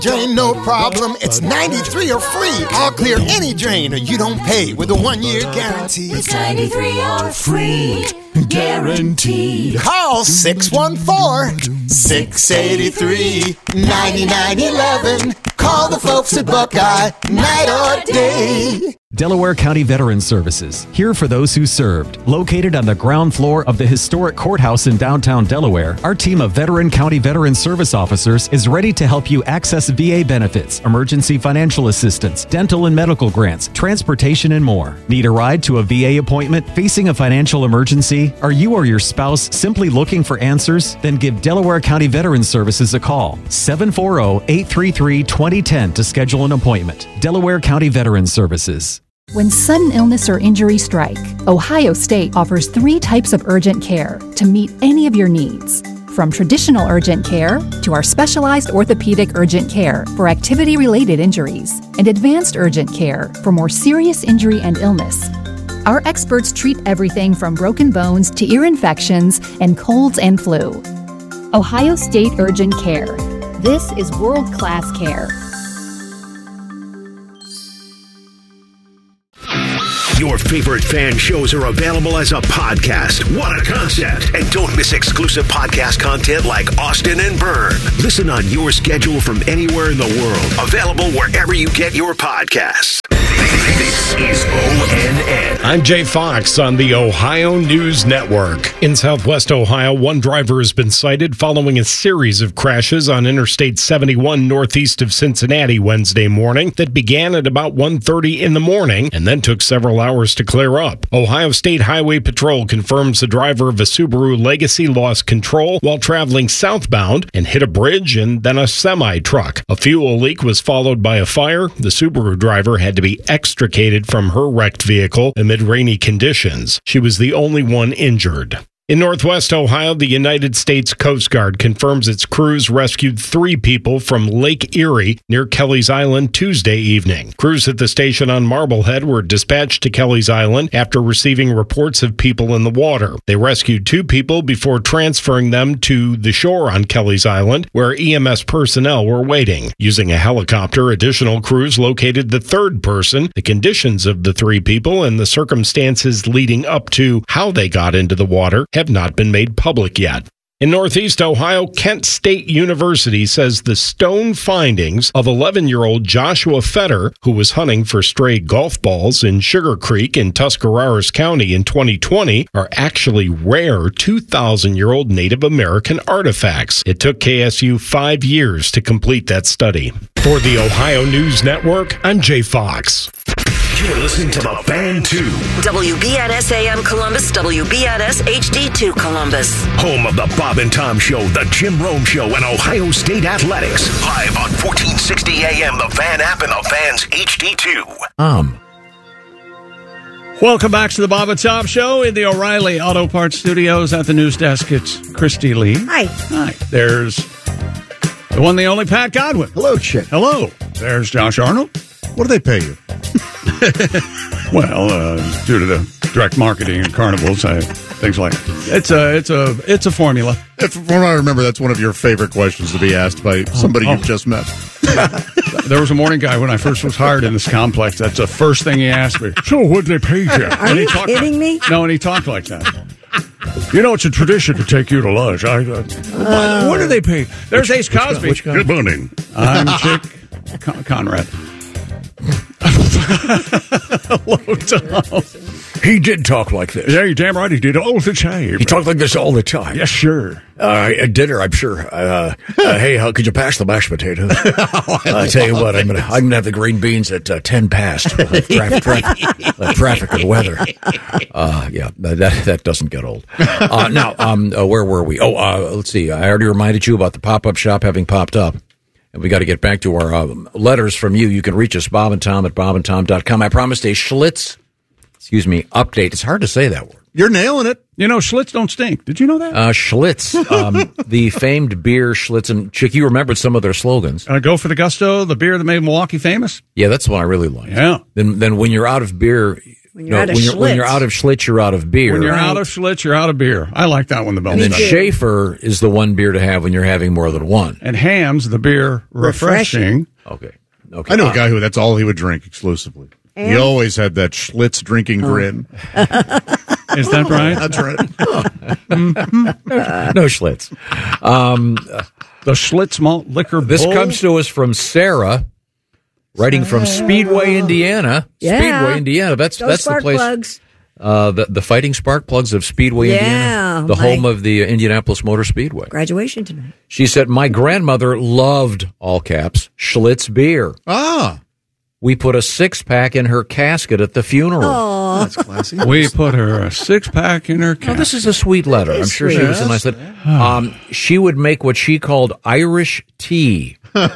Drain no problem, it's 93 or free. All clear any drain or you don't pay with a 1-year guarantee. It's 93 or free, guaranteed. Call 614-683-9911. Call the folks at Buckeye, night or day. Delaware County Veterans Services, here for those who served. Located on the ground floor of the historic courthouse in downtown Delaware, our team of Veteran County Veterans Service officers is ready to help you access VA benefits, emergency financial assistance, dental and medical grants, transportation, and more. Need a ride to a VA appointment? Facing a financial emergency? Are you or your spouse simply looking for answers? Then give Delaware County Veterans Services a call. 740-833-2010 to schedule an appointment. Delaware County Veterans Services. When sudden illness or injury strike, Ohio State offers 3 types of urgent care to meet any of your needs. From traditional urgent care to our specialized orthopedic urgent care for activity-related injuries and advanced urgent care for more serious injury and illness. Our experts treat everything from broken bones to ear infections and colds and flu. Ohio State Urgent Care. This is world-class care. Your favorite fan shows are available as a podcast. What a concept. And don't miss exclusive podcast content like Austin and Byrne. Listen on your schedule from anywhere in the world. Available wherever you get your podcasts. This is ONN. I'm Jay Fox on the Ohio News Network. In Southwest Ohio, one driver has been cited following a series of crashes on Interstate 71 northeast of Cincinnati Wednesday morning that began at about 1:30 in the morning and then took several hours to clear up. Ohio State Highway Patrol confirms the driver of a Subaru Legacy lost control while traveling southbound and hit a bridge and then a semi-truck. A fuel leak was followed by a fire. The Subaru driver had to be extricated from her wrecked vehicle amid rainy conditions. She was the only one injured. In Northwest Ohio, the United States Coast Guard confirms its crews rescued 3 people from Lake Erie near Kelly's Island Tuesday evening. Crews at the station on Marblehead were dispatched to Kelly's Island after receiving reports of people in the water. They rescued 2 people before transferring them to the shore on Kelly's Island, where EMS personnel were waiting. Using a helicopter, additional crews located the 3rd person. The conditions of the 3 people and the circumstances leading up to how they got into the water have not been made public yet. In Northeast Ohio, Kent State University says the stone findings of 11-year-old Joshua Fetter, who was hunting for stray golf balls in Sugar Creek in Tuscarawas County in 2020, are actually rare 2,000-year-old Native American artifacts. It took KSU 5 years to complete that study. For the Ohio News Network, I'm Jay Fox. You're listening to The Fan 2. WBNS AM Columbus, WBNS HD2 Columbus. Home of the Bob and Tom Show, the Jim Rome Show, and Ohio State Athletics. Live on 1460 AM, the Fan app, and the Fan's HD2. Welcome back to the Bob and Tom Show in the O'Reilly Auto Parts Studios at the news desk. It's Christy Lee. Hi. Hi. There's the one, the only Pat Godwin. Hello, Chick. Hello. There's Josh Arnold. What do they pay you? Well, due to the direct marketing and carnivals, things like it's a formula. From what I remember, that's one of your favorite questions to be asked by somebody you've just met. There was a morning guy when I first was hired in this complex. That's the first thing he asked me. So, what'd they pay you? Are you kidding me? No, and he talked like that. You know, it's a tradition to take you to lunch. What do they pay? There's Ace Cosby. Good morning. I'm Chick Conrad. Hello, Tom. He did talk like this. Yeah, you're damn right he did all the time. He talked like this all the time. Yes, sure. At dinner, I'm sure. Hey, could you pass the mashed potatoes? I tell you what, I'm gonna have the green beans at 10 past. Traffic and weather. Yeah, that doesn't get old. Now, where were we? Let's see. I already reminded you about the pop-up shop having popped up. And we got to get back to our letters from you. You can reach us, Bob and Tom at bobandtom.com. I promised a Schlitz, update. It's hard to say that word. You're nailing it. You know, Schlitz don't stink. Did you know that? Schlitz, the famed beer Schlitz. And Chick, you remembered some of their slogans. Go for the gusto, the beer that made Milwaukee famous. Yeah, that's the one I really like. Yeah. Then when you're out of beer, When you're out of Schlitz. When you're out of Schlitz, you're out of beer. When you're out of Schlitz, you're out of beer. I like that one the best. And then Schaefer is the one beer to have when you're having more than one. And Hamm's the beer refreshing. Okay. I know a guy who that's all he would drink exclusively. He always had that Schlitz drinking grin. Is that right? That's right. No Schlitz. The Schlitz malt liquor This bowl? comes to us from Sarah, writing from Speedway, Indiana. Yeah. Speedway, Indiana. That's the place. Plugs. The Fighting Spark Plugs of Speedway, Indiana. The home of the Indianapolis Motor Speedway. Graduation tonight. She said, my grandmother loved, all caps, Schlitz beer. We put a 6-pack in her casket at the funeral. Oh, that's classy. We put her a 6-pack in her casket. Oh, this is a sweet letter. I'm sure she was a nice letter. She would make what she called Irish tea. Yes.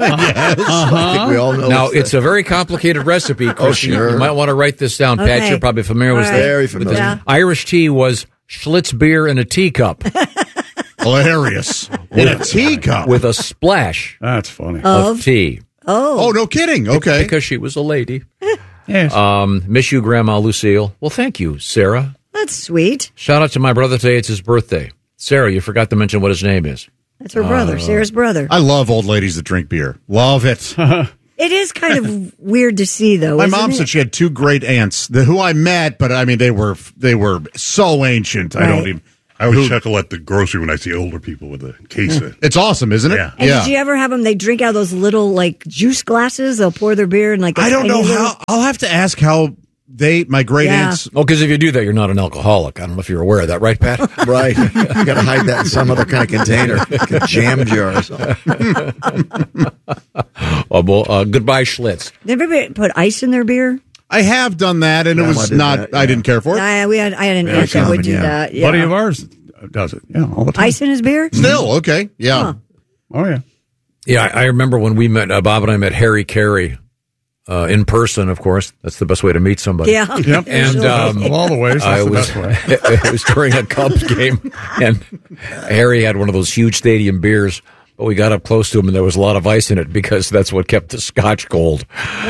I think we all know. Now, it's a very complicated recipe. Chris, sure. You might want to write this down. Pat, you're probably familiar with this. Very familiar. Yeah. Irish tea was Schlitz beer in a teacup. Hilarious. In a teacup. With a splash That's funny. of tea. Oh, no kidding. Okay. Because she was a lady. Yes. Miss you, Grandma Lucille. Well, thank you, Sarah. that's sweet. Shout out to my brother today. It's his birthday. Sarah, you forgot to mention what his name is. That's her brother, Sarah's brother. I love old ladies that drink beer. Love it. It is kind of weird to see, though. My isn't mom it? said she had two great aunts who I met, but I mean they were so ancient. I don't even. I always chuckle at the grocery when I see older people with a case of. It's awesome, isn't it? Yeah. And did you ever have them? They drink out of those little like juice glasses. They'll pour their beer in like. I don't know how. I'll have to ask how my great aunts. Oh, because if you do that, you're not an alcoholic. I don't know if you're aware of that, right, Pat? Right. You got to hide that in some other kind of container, like a jam jar or something. Well, goodbye, Schlitz. Did everybody put ice in their beer? I have done that, and it was not. I didn't care for it. I had an aunt that would do that. Yeah. Buddy of ours does it. Yeah, all the time. Ice in his beer? Still okay. Yeah. Huh. Oh yeah. Yeah, I remember when we met. Bob and I met Harry Carey in person. Of course, that's the best way to meet somebody. Yeah. Yep. And of all the ways, that's the best way. It was during a Cubs game, and Harry had one of those huge stadium beers. But we got up close to him, and there was a lot of ice in it because that's what kept the Scotch cold.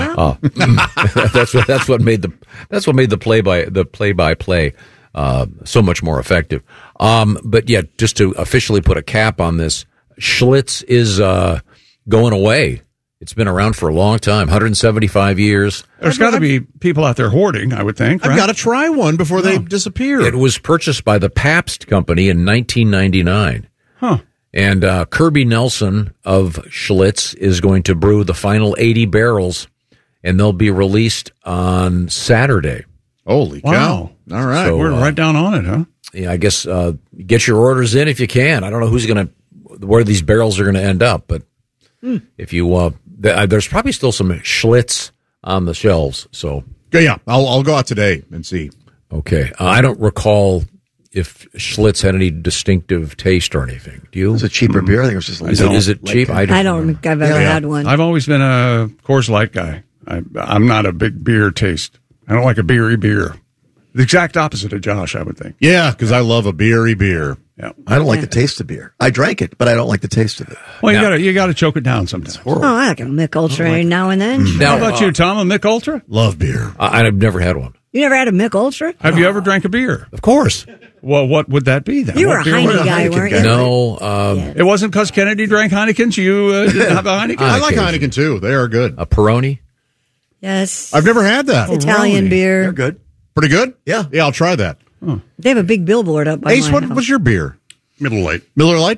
That's what made the play-by-play so much more effective. But yeah, just to officially put a cap on this, Schlitz is going away. It's been around for a long time, 175 years. There's got to be people out there hoarding, I would think. Right? I've got to try one before they disappear. It was purchased by the Pabst Company in 1999. Huh. And Kirby Nelson of Schlitz is going to brew the final 80 barrels, and they'll be released on Saturday. Holy cow. All right. So, We're right down on it, huh? Yeah, I guess get your orders in if you can. I don't know where these barrels are going to end up, but if you, there's probably still some Schlitz on the shelves. So yeah, I'll go out today and see. Okay. I don't recall if Schlitz had any distinctive taste or anything. Do you? It's a cheaper beer. I think it was just. Is it cheap? I don't think I've ever had one. I've always been a Coors Light guy. I'm not a big beer taste. I don't like a beery beer. The exact opposite of Josh, I would think. Yeah, because I love a beery beer. Yeah, I don't like the taste of beer. I drank it, but I don't like the taste of it. Well, you got to choke it down sometimes. Oh, I like a Mick Ultra now and then. How about you, Tom? A Mick Ultra? Love beer. I've never had one. You never had a Mick Ultra? Have you ever drank a beer? Of course. Well, what would that be then? You were a Heineken guy, weren't you? No. It wasn't because Kennedy drank Heinekens. You didn't have a Heineken? I like Heineken, too. They are good. A Peroni? Yes. I've never had that. Italian beer. They're good. Pretty good? Yeah. Yeah, I'll try that. They have a big billboard up by Ace, my what house. was your beer? Miller Lite. Miller Lite?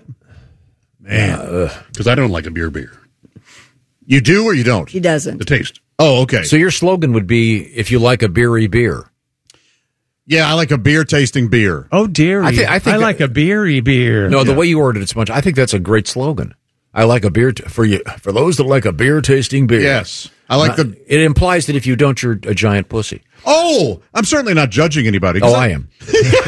Man. Because I don't like a beer. You do or you don't? He doesn't. The taste. Oh, okay. So your slogan would be, if you like a beery beer. Yeah, I like a beer tasting beer. Oh, dear. I think I like a beery beer. No, the way you ordered it, Sponge, I think that's a great slogan. I like a beer for you. For those that like a beer tasting beer. Yes. I like It implies that if you don't, you're a giant pussy. Oh, I'm certainly not judging anybody. Oh, I am.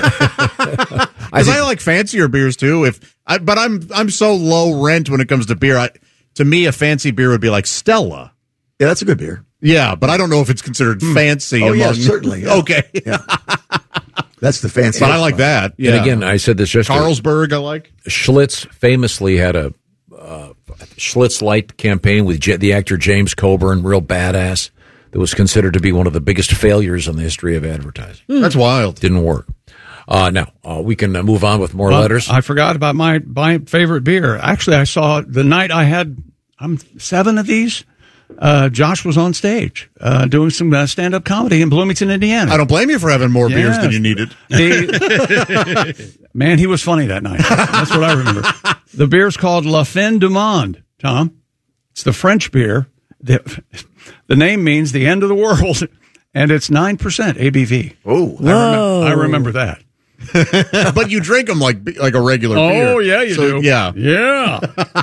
Because I like fancier beers too. But I'm so low rent when it comes to beer. To me, a fancy beer would be like Stella. Yeah, that's a good beer. Yeah, but I don't know if it's considered fancy. Oh, yeah, certainly. Yeah. Okay. Yeah. That's the fancy. But I like that. Yeah. And again, I said this yesterday. Carlsberg, I like. Schlitz famously had a Schlitz Light campaign with the actor James Coburn, real badass. that was considered to be one of the biggest failures in the history of advertising. That's wild. Didn't work. Now, we can move on with more letters. I forgot about my favorite beer. Actually, I saw the night I had 7 of these. Josh was on stage doing some stand-up comedy in Bloomington, Indiana. I don't blame you for having more beers than you needed. Man, he was funny that night. That's what I remember. The beer's called La Fin du Monde, Tom. It's the French beer. The name means the end of the world, and it's 9% ABV. Oh, I remember that. But you drink them like a regular beer. Oh, yeah, you do. Yeah. Yeah.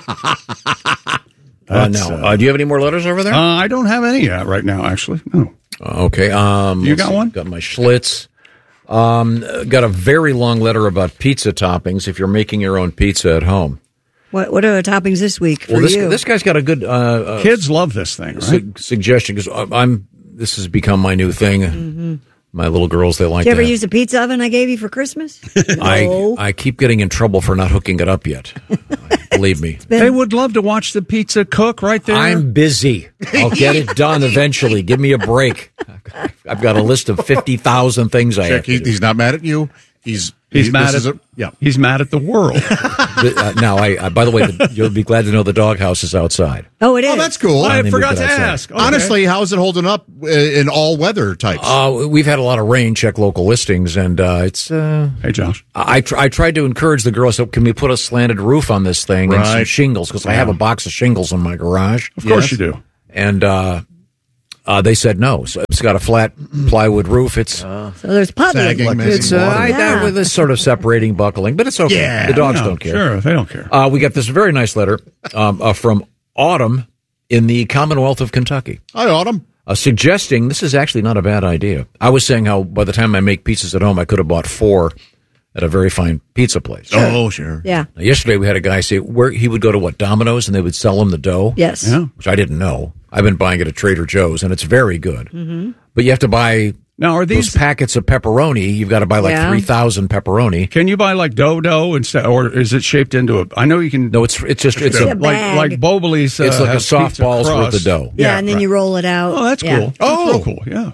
Do you have any more letters over there? I don't have any right now, actually. No. Okay. You got one? Got my Schlitz. Got a very long letter about pizza toppings if you're making your own pizza at home. What are the toppings this week for you? This guy's got a good... Kids love this thing, right? Suggestion, because this has become my new thing. Mm-hmm. My little girls, they like Did you ever use the pizza oven I gave you for Christmas? No. I keep getting in trouble for not hooking it up yet. Believe me. They would love to watch the pizza cook right there. I'm busy. I'll get it done eventually. Give me a break. I've got a list of 50,000 things I have to do. He's not mad at you. He's mad at He's mad at the world. Now, by the way, you'll be glad to know the doghouse is outside. Oh, it is. Oh, that's cool. I forgot to ask. Okay. Honestly, how is it holding up in all weather types? We've had a lot of rain. Check local listings, and it's. Hey, Josh. I tried to encourage the girls. So can we put a slanted roof on this thing and some shingles? Because I have a box of shingles in my garage. Of course you do. And they said no. So it's got a flat plywood roof. It's so there's pudding. It's with this sort of separating buckling, but it's okay. Yeah, the dogs don't care. Sure, they don't care. We got this very nice letter from Autumn in the Commonwealth of Kentucky. Hi, Autumn. Suggesting this is actually not a bad idea. I was saying how by the time I make pizzas at home, I could have bought 4 at a very fine pizza place. Sure. Oh, sure. Yeah. Now, yesterday we had a guy say where he would go to Domino's and they would sell him the dough. Yes. Yeah. Which I didn't know. I've been buying it at Trader Joe's and it's very good. Mm-hmm. But you have to buy now are these those packets of pepperoni. You've got to buy 3,000 pepperoni. Can you buy like dough instead, or is it shaped into a? I know you can. No, it's like Boboli's. It's like a softball's worth of dough. Yeah, and then you roll it out. Oh, that's cool. Oh, cool. Yeah.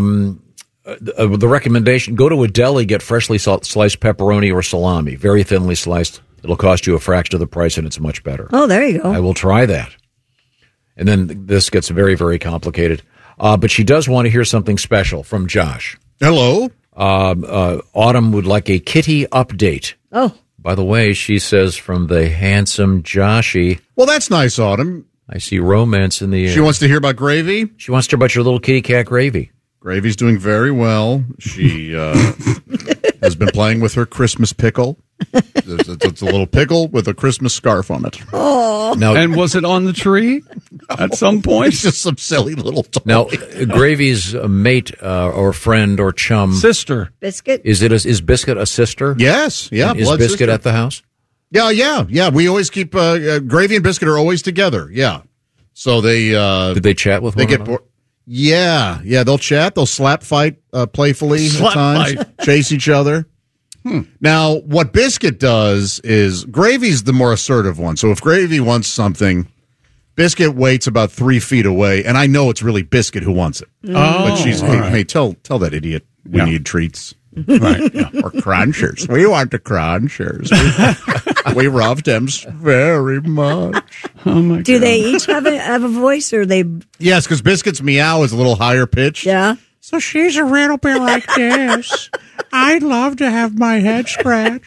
The recommendation: go to a deli, get freshly sliced pepperoni or salami, very thinly sliced. It'll cost you a fraction of the price, and it's much better. Oh, there you go. I will try that. And then this gets very, very complicated. But she does want to hear something special from Josh. Hello. Autumn would like a kitty update. Oh. By the way, she says from the handsome Joshy. Well, that's nice, Autumn. I see romance in the air. She wants to hear about Gravy. She wants to hear about your little kitty cat Gravy. Gravy's doing very well. She has been playing with her Christmas pickle. It's a little pickle with a Christmas scarf on it. Oh. Now, and was it on the tree at some point? It's just some silly little toy. Now, Gravy's mate or friend or chum. Sister. Biscuit. Is Biscuit a sister? Yes. Yeah. And is blood Biscuit sister. at the house? Yeah. We always keep Gravy and Biscuit are always together. Yeah. So they did they chat with one another? Yeah. They'll chat. They'll slap fight playfully at times. Chase each other. Now, what Biscuit does is Gravy's the more assertive one. So if Gravy wants something, Biscuit waits about 3 feet away, and I know it's really Biscuit who wants it. But she's hey, tell that idiot we need treats. Right. Yeah. Or crunchers. We want the crunchers. We love them very much. Oh my God. Do they each have a voice, or they? Yes, because Biscuit's meow is a little higher pitched. Yeah. So she's a little bit like this. I'd love to have my head scratched.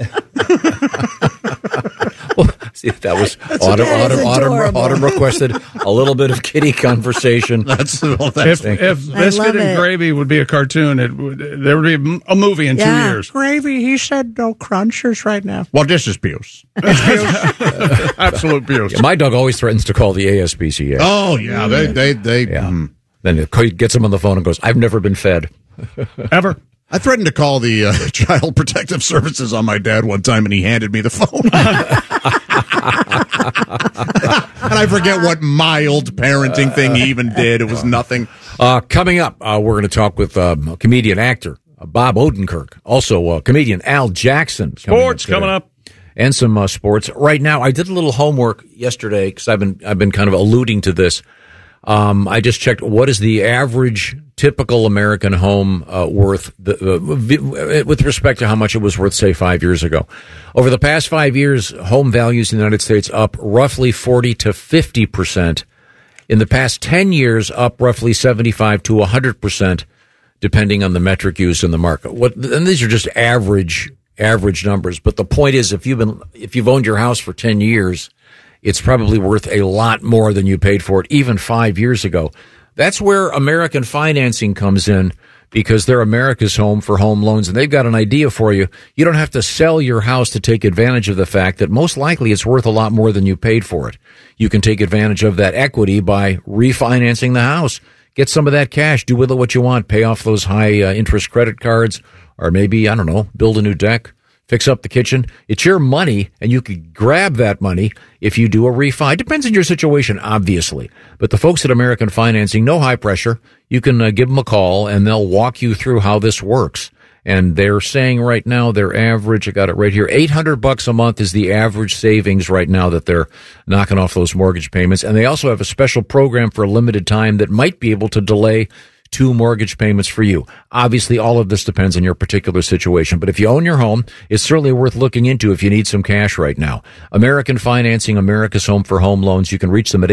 Well, see, that was Autumn requested a little bit of kitty conversation. If Biscuit and Gravy would be a cartoon, there would be a movie in 2 years. Gravy, he said no crunchers right now. Well, this is abuse. Absolute abuse. Yeah, my dog always threatens to call the ASPCA. Oh, yeah. They Then it gets him on the phone and goes, I've never been fed. Ever. I threatened to call the Child Protective Services on my dad one time, and he handed me the phone. And I forget what mild parenting thing he even did. It was nothing. Coming up, we're going to talk with comedian actor Bob Odenkirk, also comedian Al Jackson. Sports coming up. And some sports. Right now, I did a little homework yesterday because I've been kind of alluding to this. I just checked. What is the average typical American home worth with respect to how much it was worth, say, 5 years ago? Over the past 5 years, home values in the United States up roughly 40 to 50%. In the past 10 years, up roughly 75 to 100%, depending on the metric used in the market. And these are just average numbers. But the point is, if you've owned your house for 10 years, it's probably worth a lot more than you paid for it even 5 years ago. That's where American Financing comes in, because they're America's home for home loans, and they've got an idea for you. You don't have to sell your house to take advantage of the fact that most likely it's worth a lot more than you paid for it. You can take advantage of that equity by refinancing the house. Get some of that cash, do with it what you want, pay off those high interest credit cards, or maybe, I don't know, build a new deck, fix up the kitchen. It's your money, and you could grab that money if you do a refi. It depends on your situation, obviously. But the folks at American Financing, no high pressure. You can give them a call, and they'll walk you through how this works. And they're saying right now their average, I got it right here, $800 a month is the average savings right now that they're knocking off those mortgage payments. And they also have a special program for a limited time that might be able to delay 2 mortgage payments for you. Obviously, all of this depends on your particular situation. But if you own your home, it's certainly worth looking into if you need some cash right now. American Financing, America's home for home loans. You can reach them at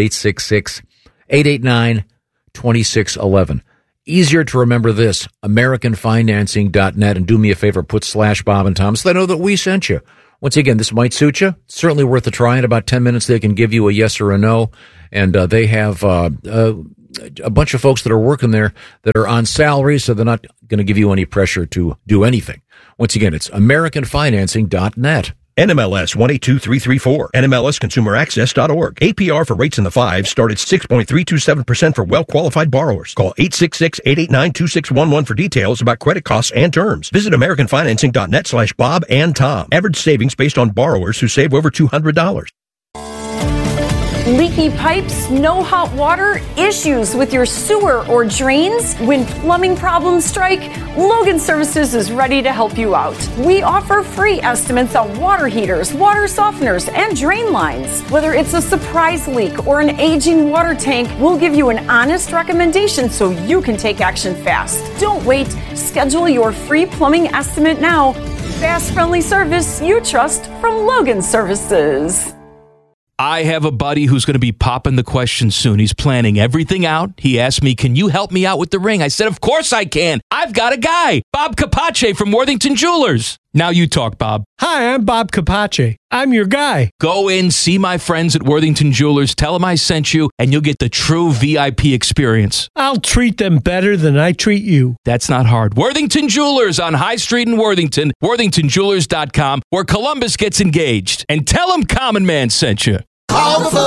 866-889-2611. Easier to remember this, AmericanFinancing.net. And do me a favor, put /Bob and Tom so they know that we sent you. Once again, this might suit you. It's certainly worth a try. In about 10 minutes, they can give you a yes or a no. And they have a bunch of folks that are working there that are on salary, so they're not going to give you any pressure to do anything. Once again, it's AmericanFinancing.net. NMLS 182334, NMLSConsumerAccess.org. APR for rates in the 5s start at 6.327% for well-qualified borrowers. Call 866-889-2611 for details about credit costs and terms. Visit AmericanFinancing.net /Bob and Tom. Average savings based on borrowers who save over $200. Leaky pipes, no hot water, issues with your sewer or drains? When plumbing problems strike, Logan Services is ready to help you out. We offer free estimates on water heaters, water softeners, and drain lines. Whether it's a surprise leak or an aging water tank, we'll give you an honest recommendation so you can take action fast. Don't wait. Schedule your free plumbing estimate now. Fast, friendly service you trust from Logan Services. I have a buddy who's going to be popping the question soon. He's planning everything out. He asked me, can you help me out with the ring? I said, of course I can. I've got a guy, Bob Capace from Worthington Jewelers. Now you talk, Bob. Hi, I'm Bob Capace. I'm your guy. Go in, see my friends at Worthington Jewelers, tell them I sent you, and you'll get the true VIP experience. I'll treat them better than I treat you. That's not hard. Worthington Jewelers on High Street in Worthington, worthingtonjewelers.com, where Columbus gets engaged. And tell them Common Man sent you. Call the